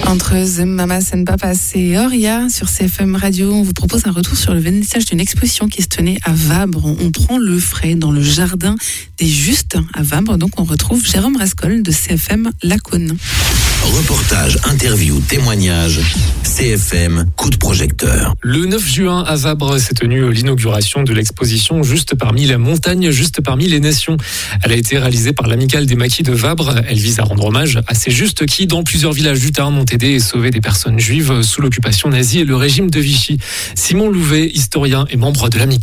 Entre The Mamas and Papas et Oria sur CFM Radio, on vous propose un retour sur le vernissage d'une exposition qui se tenait à Vabre. On prend le frais dans le jardin des Justes à Vabre. Donc on retrouve Jérôme Rascol de CFM Lacaune. Reportage, interview, témoignage, CFM, coup de projecteur. Le 9 juin à Vabre s'est tenue l'inauguration de l'exposition Juste parmi la montagne, juste parmi les nations. Elle a été réalisée par l'Amicale des Maquis de Vabre. Elle vise à rendre hommage à ces Justes qui, dans plusieurs villages du Tarn, ont aidé et sauvé des personnes juives sous l'occupation nazie et le régime de Vichy. Simon Louvet, historien et membre de l'Amicale.